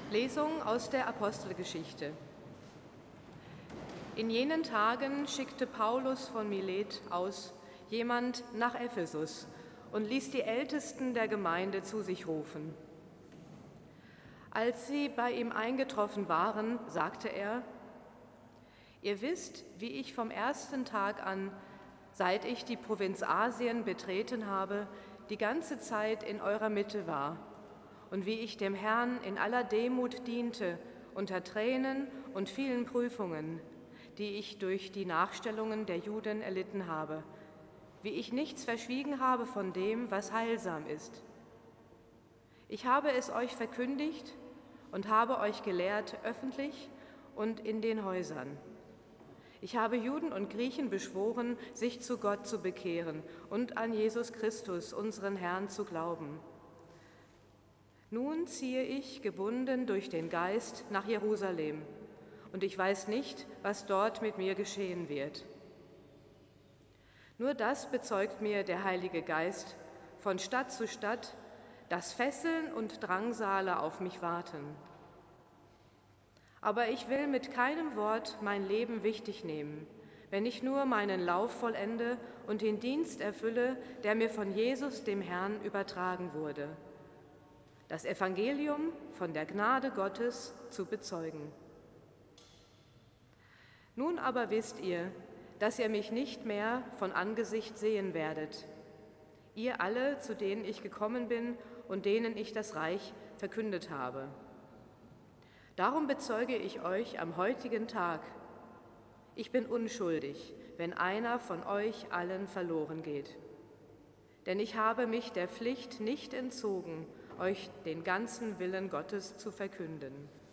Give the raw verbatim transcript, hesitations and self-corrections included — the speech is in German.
Lesung aus der Apostelgeschichte. In jenen Tagen schickte Paulus von Milet aus jemand nach Ephesus und ließ die Ältesten der Gemeinde zu sich rufen. Als sie bei ihm eingetroffen waren, sagte er: Ihr wisst, wie ich vom ersten Tag an, seit ich die Provinz Asien betreten habe, die ganze Zeit in eurer Mitte war und wie ich dem Herrn in aller Demut diente, unter Tränen und vielen Prüfungen, die ich durch die Nachstellungen der Juden erlitten habe, wie ich nichts verschwiegen habe von dem, was heilsam ist. Ich habe es euch verkündigt und habe euch gelehrt, öffentlich und in den Häusern. Ich habe Juden und Griechen beschworen, sich zu Gott zu bekehren und an Jesus Christus, unseren Herrn, zu glauben. Nun ziehe ich, gebunden durch den Geist, nach Jerusalem, und ich weiß nicht, was dort mit mir geschehen wird. Nur das bezeugt mir der Heilige Geist von Stadt zu Stadt, dass Fesseln und Drangsale auf mich warten. Aber ich will mit keinem Wort mein Leben wichtig nehmen, wenn ich nur meinen Lauf vollende und den Dienst erfülle, der mir von Jesus, dem Herrn, übertragen wurde, das Evangelium von der Gnade Gottes zu bezeugen. Nun aber wisst ihr, dass ihr mich nicht mehr von Angesicht sehen werdet. Ihr alle, zu denen ich gekommen bin und denen ich das Reich verkündet habe. Darum bezeuge ich euch am heutigen Tag: Ich bin unschuldig, wenn einer von euch allen verloren geht. Denn ich habe mich der Pflicht nicht entzogen, euch den ganzen Willen Gottes zu verkünden.